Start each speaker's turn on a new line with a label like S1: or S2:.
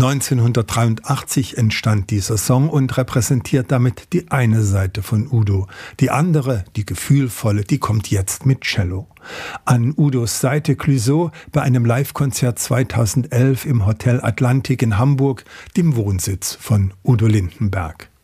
S1: 1983 entstand dieser Song und repräsentiert damit die eine Seite von Udo. Die andere, die gefühlvolle, die kommt jetzt mit Cello. An Udos Seite Clouseau bei einem Livekonzert 2011 im Hotel Atlantik in Hamburg, dem Wohnsitz von Udo Lindenberg.